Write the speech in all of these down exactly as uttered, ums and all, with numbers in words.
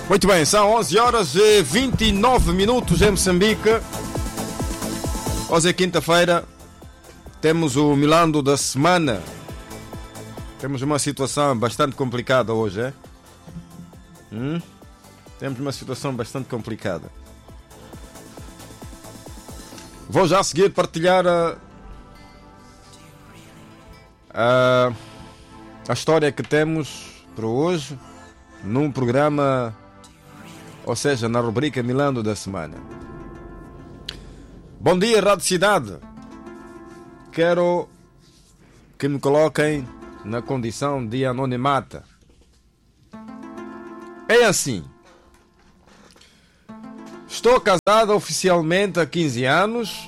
Muito bem, são onze horas e vinte e nove minutos em Moçambique. Hoje é quinta-feira. Temos o Milando da semana. Temos uma situação bastante complicada hoje, é? Hum? Temos uma situação bastante complicada. Vou já a seguir partilhar a, a, a história que temos para hoje num programa, ou seja, na rubrica Milando da semana. Bom dia, Rádio Cidade. Quero que me coloquem na condição de anonimata. É assim. Estou casada oficialmente há quinze anos.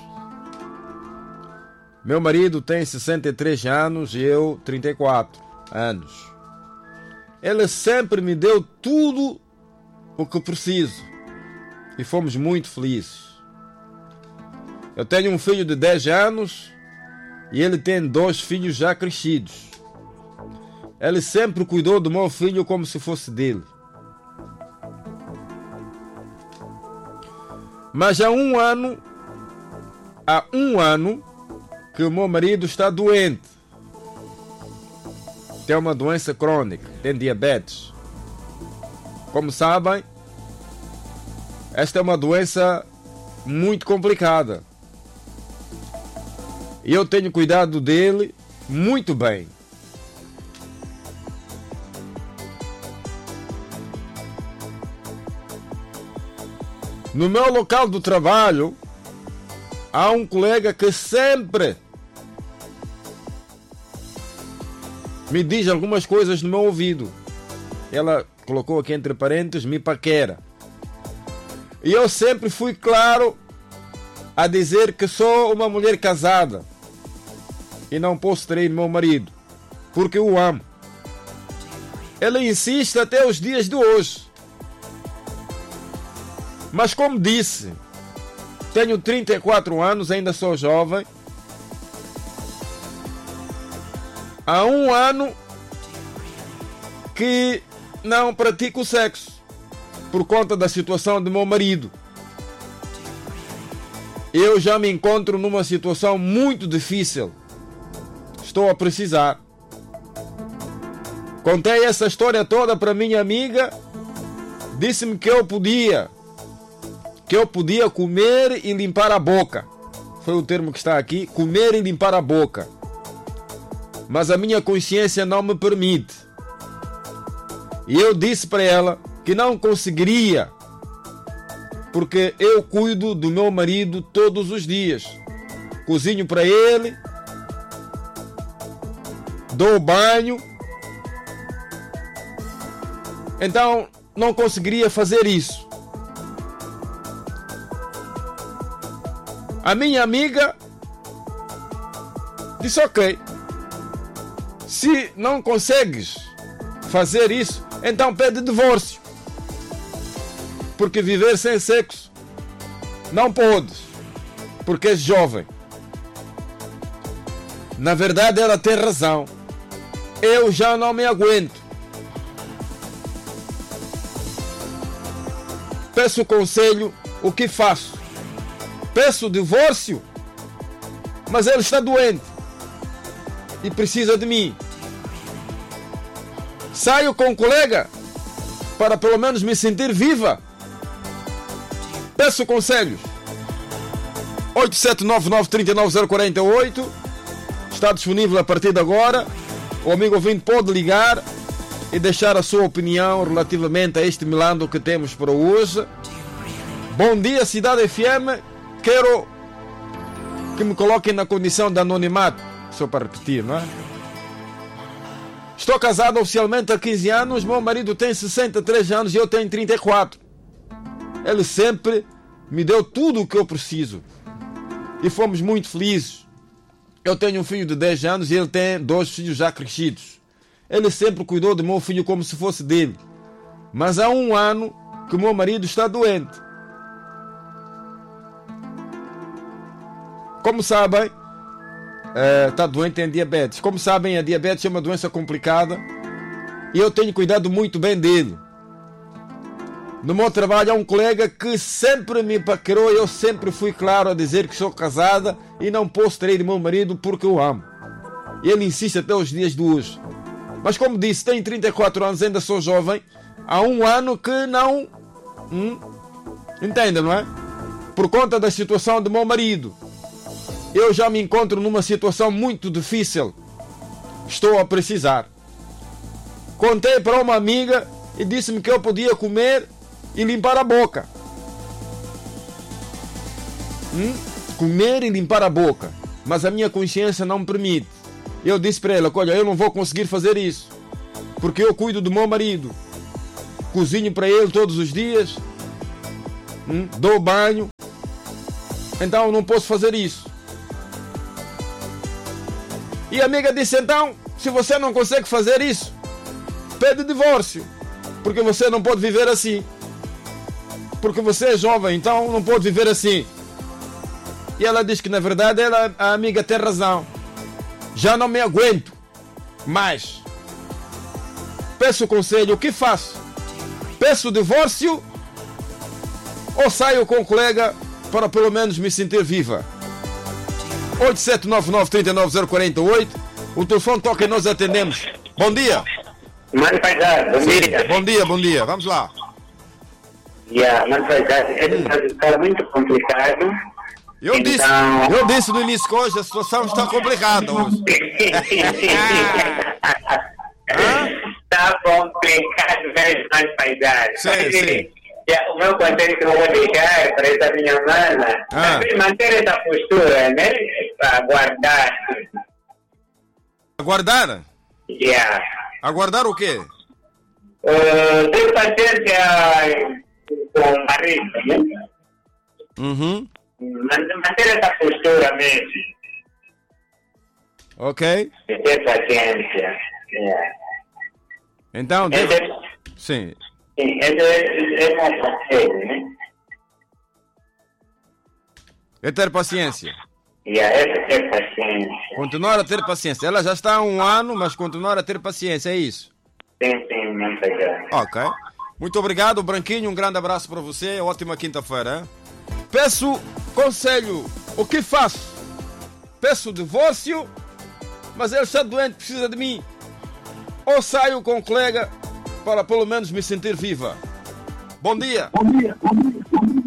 Meu marido tem sessenta e três anos e eu trinta e quatro anos. Ele sempre me deu tudo o que preciso e fomos muito felizes. Eu tenho um filho de dez anos e ele tem dois filhos já crescidos. Ele sempre cuidou do meu filho como se fosse dele. Mas há um ano, há um ano que o meu marido está doente. Tem uma doença crônica, tem diabetes. Como sabem, esta é uma doença muito complicada. E eu tenho cuidado dele muito bem. No meu local do trabalho, há um colega que sempre me diz algumas coisas no meu ouvido. Ela colocou aqui entre parênteses, me paquera. E eu sempre fui claro a dizer que sou uma mulher casada e não posso trair meu marido, porque o amo. Ele insiste até os dias de hoje. Mas como disse, tenho trinta e quatro anos, ainda sou jovem. Há um ano que não pratico sexo por conta da situação do meu marido. Eu já me encontro numa situação muito difícil. Estou a precisar. Contei essa história toda para minha amiga. Disse-me que eu podia que eu podia comer e limpar a boca. Foi o termo que está aqui, comer e limpar a boca. Mas a minha consciência não me permite. E eu disse para ela que não conseguiria, porque eu cuido do meu marido todos os dias. Cozinho para ele, dou banho. Então não conseguiria fazer isso. A minha amiga disse: ok, se não consegues fazer isso, então pede divórcio, porque viver sem sexo não podes, porque és jovem. Na verdade ela tem razão. Eu já não me aguento. Peço conselho, o que faço? Peço divórcio, mas ele está doente e precisa de mim. Saio com um colega para pelo menos me sentir viva. Peço conselhos. oito sete nove nove, três nove zero quatro oito está disponível a partir de agora. O amigo ouvinte pode ligar e deixar a sua opinião relativamente a este Milando que temos para hoje. Bom dia, Cidade F M. Quero que me coloquem na condição de anonimato. Só para repetir, não é? Estou casado oficialmente há quinze anos. Meu marido tem sessenta e três anos e eu tenho trinta e quatro. Ele sempre me deu tudo o que eu preciso e fomos muito felizes. Eu tenho um filho de dez anos e ele tem dois filhos já crescidos. Ele sempre cuidou do meu filho como se fosse dele. Mas há um ano que meu marido está doente. Como sabem, uh, está doente, tem diabetes. Como sabem, a diabetes é uma doença complicada e eu tenho cuidado muito bem dele. No meu trabalho há um colega que sempre me paquerou e eu sempre fui claro a dizer que sou casada e não posso trair meu marido porque o amo. E ele insiste até os dias de hoje. Mas como disse, tenho trinta e quatro anos, ainda sou jovem. Há um ano que não... Hum, entenda, não é? Por conta da situação do meu marido. Eu já me encontro numa situação muito difícil. Estou a precisar. Contei para uma amiga e disse-me que eu podia comer e limpar a boca. Hum? Comer e limpar a boca. Mas a minha consciência não me permite. Eu disse para ela, olha, eu não vou conseguir fazer isso. Porque eu cuido do meu marido. Cozinho para ele todos os dias. Hum? Dou banho. Então eu não posso fazer isso. E a amiga disse, então, se você não consegue fazer isso, pede divórcio. Porque você não pode viver assim. Porque você é jovem, então não pode viver assim. E ela diz que na verdade ela, a amiga tem razão. Já não me aguento mais. Peço conselho, o que faço? Peço divórcio ou saio com o colega para pelo menos me sentir viva? oito sete nove nove, três nove zero quatro oito. O telefone toca e nós atendemos. Bom dia. Mano Paisado, bom Sim, dia. bom dia, bom dia. Vamos lá. Yeah, Mano Paisado, é está muito complicado. Eu, então... disse, eu disse no início que hoje a situação está complicada hoje. Está complicado mesmo, Mano Paisado. Sim, sim. Yeah, o meu conselho que eu vou deixar para essa minha mana ah. é manter essa postura, né? Para aguardar. Aguardar? Yeah. Aguardar o quê? Uh, ter paciência com o marido, né? Uhum. Manter essa postura mesmo. Ok. E ter paciência. Yeah. Então, deve... Esse, sim. sim, esse é o meu conselho, né? É ter paciência. Yeah, esse é ter paciência. Continuar a ter paciência. Ela já está há um ano, mas continuar a ter paciência, é isso? Sim, sim, muito obrigado. Ok. Muito obrigado, Branquinho. Um grande abraço para você. Ótima quinta-feira. Hein? Peço conselho. O que faço? Peço divórcio, mas ele está doente, precisa de mim. Ou saio com o colega para pelo menos me sentir viva. Bom dia. Bom dia. Bom dia.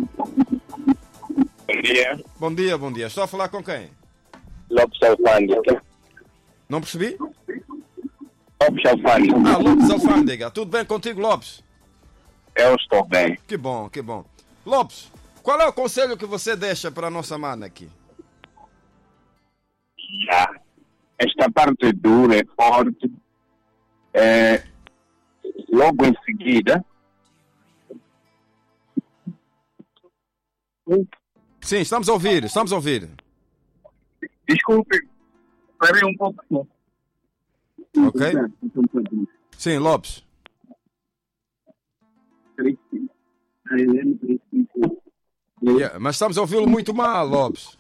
Bom dia. Bom dia, bom dia. Estou a falar com quem? Lopes Alfândega. Não percebi? Lopes Alfândega. Ah, Lopes Alfândega. Tudo bem contigo, Lopes? Eu estou bem. Que bom, que bom. Lopes, qual é o conselho que você deixa para a nossa mana aqui? Já. Esta parte dura é forte. É, logo em seguida. Sim, estamos a ouvir, estamos a ouvir. Desculpe, parei um pouco. Ok. Sim, Lopes. Yeah, mas estamos a ouvi-lo muito mal, Lopes.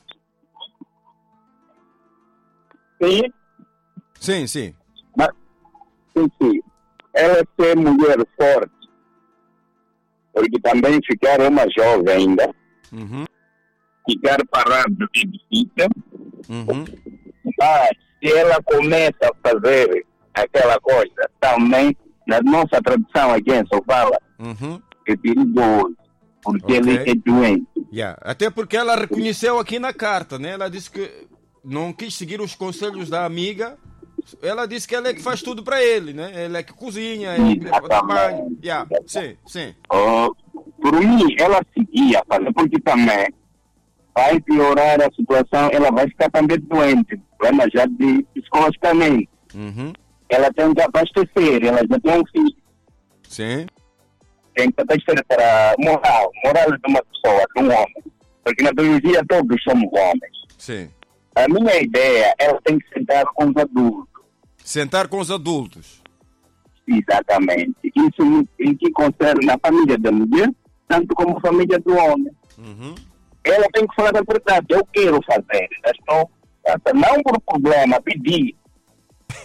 Sim? Sim, sim. Mas, sim, sim. Ela ser mulher forte, porque também ficar uma jovem ainda, uhum. ficar parado é difícil, uhum. mas se ela começa a fazer aquela coisa, também, na nossa tradição aqui em Sofala, uhum. é perigoso, porque okay. ele é doente. Yeah. Até porque ela reconheceu aqui na carta, né? Ela disse que não quis seguir os conselhos da amiga. Ela disse que ela é que faz tudo para ele, né? Ela é que cozinha, ele é que trabalha. Yeah. Sim, sim. Uh, por mim, ela seguia fazer, porque também vai piorar a situação, ela vai ficar também doente, problema já de psicologicamente. Uhum. Ela tem que abastecer, ela já tem um filho. Sim. Tem que abastecer para moral, moral de uma pessoa, de um homem. Porque na biologia todos somos homens. Sim. A minha ideia, ela tem que sentar com os adultos. Sentar com os adultos. Exatamente. Isso em que concerne na família da mulher, tanto como a família do homem. Uhum. Ela tem que falar a verdade. Eu quero fazer. Eu estou, não por problema, pedir.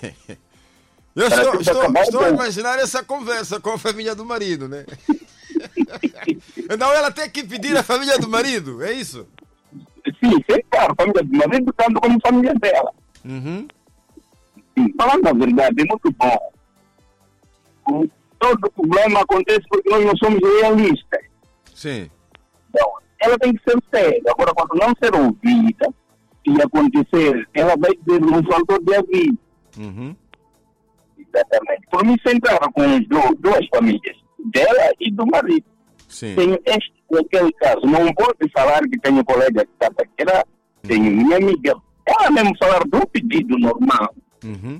Eu estou, estou, estou a imaginar essa conversa com a família do marido, né? Então ela tem que pedir a família do marido, é isso? Sim, sim, claro, a família do marido tanto como a família dela. Uhum. Sim, falando a verdade, é muito bom. O- Todo problema acontece porque nós não somos realistas. Sim. Então, ela tem que ser séria. Agora, quando não ser ouvida e acontecer, ela vai dizer um fator de aviso. Uhum. Exatamente. Por mim, sentaram com as du- duas famílias, dela e do marido. Sim. Tenho este e aquele caso. Não pode falar que tenho colega que está para tirar, tenho minha amiga. Ela mesmo falar do pedido normal. Uhum.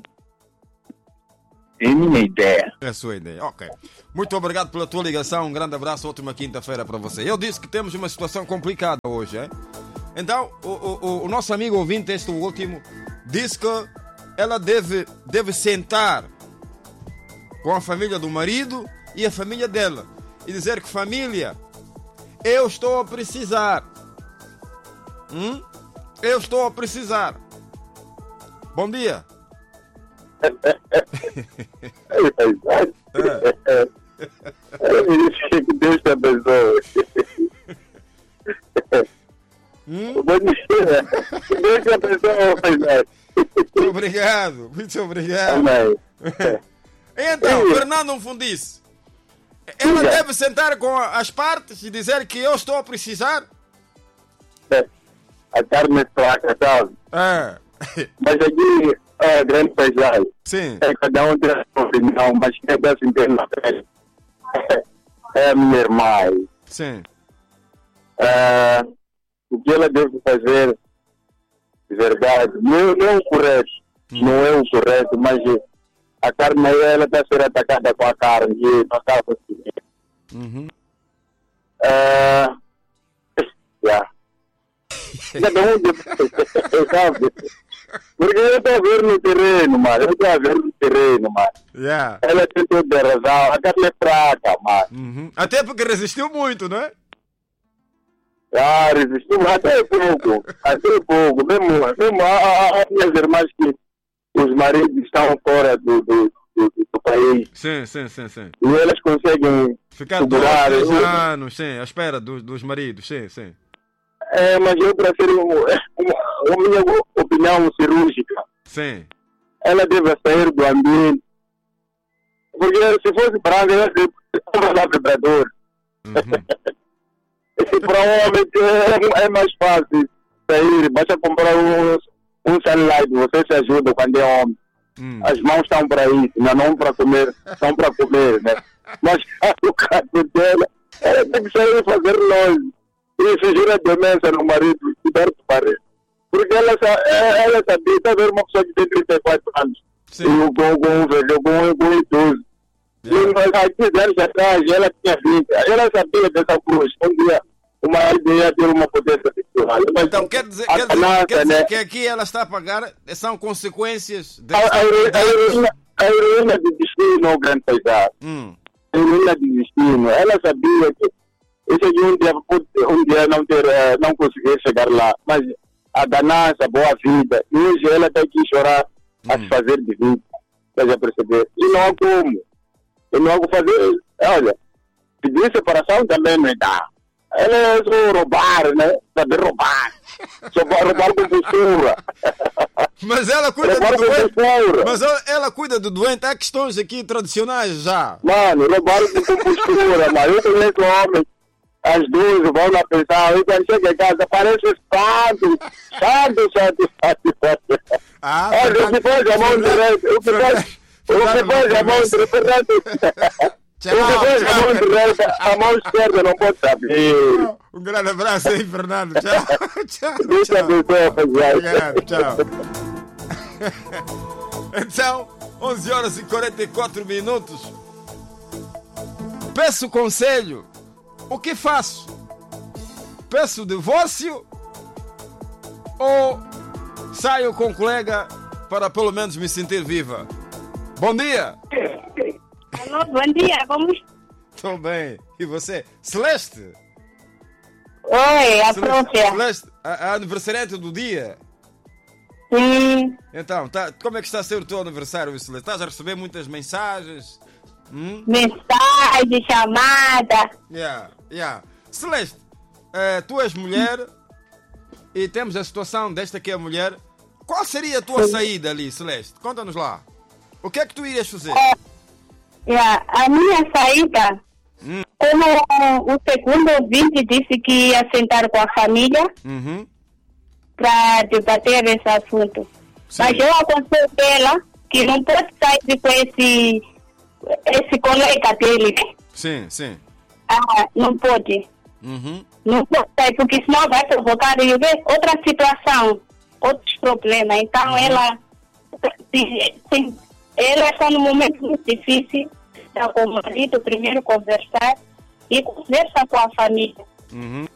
É a minha ideia. É a sua ideia, ok. Muito obrigado pela tua ligação, um grande abraço, ótima quinta-feira para você. Eu disse que temos uma situação complicada hoje, é? Então, o, o, o nosso amigo ouvinte, este último, disse que ela deve, deve sentar com a família do marido e a família dela e dizer que família, eu estou a precisar. Hum? Eu estou a precisar. Bom dia. Que Deus te abençoe. Hum? Bom dia. Que Deus te abençoe. Muito obrigado, muito obrigado. Amém. Então, Fernando Fundice, ela Diga. deve sentar com as partes e dizer que eu estou a precisar? A carne é fraca, sabe? É. Mas aqui é grande paisagem. Sim. É, cada um tem a sua opinião, mas quem deve se entender na frente é a minha irmã. Sim. É, o que ela deve fazer, de verdade, não, não é o correto. Não é o correto, mas a carne aí, ela está a ser atacada com a carne e não está a conseguir. Uhum. É, yeah. Cada um deve, sabe? Porque eu estou a ver no terreno, mano. Eu estou a ver no terreno, mano. Yeah. Ela tem toda a razão. A carne é fraca, mano. Uhum. Até porque resistiu muito, não é? Ah, resistiu até pouco. Até pouco. Mesmo, mesmo as minhas irmãs que os maridos estão fora do, do, do, do país. Sim, sim, sim, sim. E elas conseguem Ficar dois, segurar. três Eu- anos, sim, à espera dos, dos maridos, sim, sim. É, mas eu prefiro uma, uma, a minha opinião cirúrgica. Sim. Ela deve sair do ambiente. Porque se fosse branca, ela deve comprar vibrador. Uhum. E para um homem é, é mais fácil sair. Basta comprar um, um sunlight, você se ajuda quando é homem. Hum. As mãos estão para isso, não, não para comer, estão para comer, né? Mas o caso dela, ela tem que sair e fazer longe. E fingir a demência no marido, cuidar do marido. Porque ela, sa- é- ela sabia, está a ver uma pessoa que tem trinta e quatro anos, Sim. e com, com um velho, com, um- com um idoso. Yeah. E mas há quinze anos atrás, ela tinha vinte, ela sabia dessa cruz. Um dia, o marido ia ter uma potência sexual. Mas Então quer dizer, a quer dizer, criança, quer dizer né? que aqui ela está a pagar, são consequências A, a, desta- a, heroína, a heroína de destino, o grande paisagem. Hum. A heroína de destino. Ela sabia que isso aqui um dia, pode- um dia não, ter, eh, não conseguir chegar lá. Mas a ganância, boa vida. E hoje ela tem que chorar a se Hum. fazer de vida. Você já perceber? E não há como. Eu não há como fazer. Olha, pedir separação também não dá. Ela é só roubar, né? Saber roubar. Só vai roubar com postura. Mas ela cuida Roubar do com doente. postura. Mas ela, ela cuida do doente. Há questões aqui tradicionais já. Mano, roubaram com postura, mano. Eu conheço homens, as duas vão lá pensar, e quando chega em casa, parece santo, santo, santo, santo. Ah, Olha, o que faz a mão direita, o que faz, o que faz a mão direita, o que faz a mão direita, a mão esquerda não pode saber. Um grande abraço aí, Fernando. Tchau. Tchau. Deus te Tchau. abençoe, rapaziada. Obrigado, tchau. Então, onze horas e quarenta e quatro minutos. Peço conselho. O que faço? Peço divórcio ou saio com o colega para pelo menos me sentir viva? Bom dia. Alô, bom dia, como está? Estou bem. E você? Celeste? Oi, a Celeste, própria. Celeste, a, a aniversariante do dia. Sim, Então, tá, como é que está a ser o teu aniversário, Celeste? Estás a receber muitas mensagens? Hum? mensagem, chamada. Yeah, yeah. Celeste, eh, tu és mulher e temos a situação desta que é a mulher. Qual seria a tua saída ali, Celeste? Conta-nos lá. O que é que tu irias fazer? É, yeah, a minha saída, Hum. como o segundo ouvinte disse que ia sentar com a família Uhum. para debater esse assunto. Sim. Mas eu aconselho ela que não pode sair com esse, esse colega dele, né? Sim, sim. Ah, não pode. Uhum. Não pode sair, porque senão vai provocar outra situação, outros problemas. Então Uhum. ela, se, se, ela está num momento muito difícil, está com o marido, primeiro conversar e conversa com a família. Uhum.